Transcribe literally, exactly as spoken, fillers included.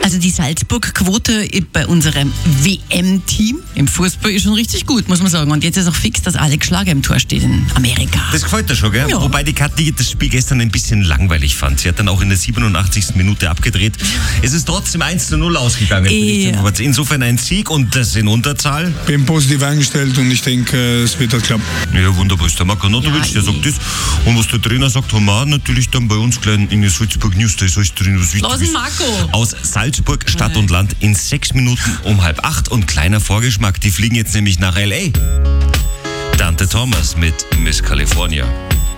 Also die Salzburg-Quote bei unserem W M-Team im Fußball ist schon richtig gut, muss man sagen. Und jetzt ist auch fix, dass Alex Schlager im Tor steht in Amerika. Das gefällt dir schon, gell? Ja. Wobei die Kathi das Spiel gestern ein bisschen langweilig fand. Sie hat dann auch in der siebenundachtzigsten Minute abgedreht. Es ist trotzdem eins zu null ausgegangen. Ja. Insofern ein Sieg und das in Unterzahl. Bin positiv eingestellt und ich denke, es wird halt klappen. Ja, wunderbar. Ist der Makanatovic, Ja, der sagt das. Und was der Trainer sagt, haben wir natürlich dann bei uns gleich in der Salzburg News, da ist alles drin, was wichtig Lass ist. ihn, Marco. Aus Salzburg, Stadt und Land in sechs Minuten um halb acht und kleiner Vorgeschmack. Die fliegen jetzt nämlich nach L A. Dante Thomas mit Miss California.